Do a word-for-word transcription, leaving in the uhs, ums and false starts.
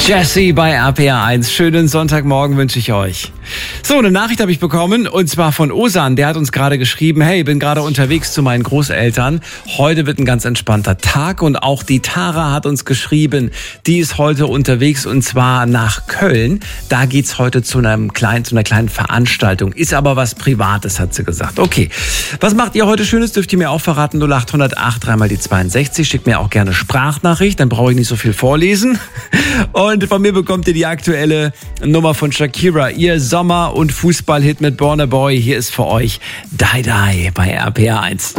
Jesse bei R P R eins. Schönen Sonntagmorgen wünsche ich euch. So, eine Nachricht habe ich bekommen und zwar von Osan. Der hat uns gerade geschrieben, hey, bin gerade unterwegs zu meinen Großeltern. Heute wird ein ganz entspannter Tag und auch die Tara hat uns geschrieben, die ist heute unterwegs und zwar nach Köln. Da geht's heute zu einem kleinen, zu einer kleinen Veranstaltung. Ist aber was Privates, hat sie gesagt. Okay, was macht ihr heute Schönes? Dürft ihr mir auch verraten? null acht null acht, dreimal die zweiundsechzig. Schickt mir auch gerne Sprachnachricht, dann brauche ich nicht so viel vorlesen. Und von mir bekommt ihr die aktuelle Nummer von Shakira. Ihr Sommer- und Fußballhit mit Born a Boy. Hier ist für euch Die Die bei R P R eins.